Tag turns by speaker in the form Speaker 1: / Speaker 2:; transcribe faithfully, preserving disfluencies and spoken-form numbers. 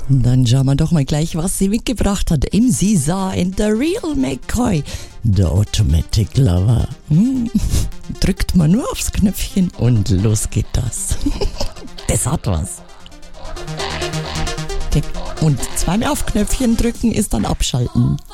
Speaker 1: Dann schauen wir doch mal gleich, was sie mitgebracht hat. M C Sa and the Real McCoy, The Automatic Lover. Hm. Drückt man nur aufs Knöpfchen und los geht das. Das hat was. Und zweimal auf Knöpfchen drücken ist dann abschalten.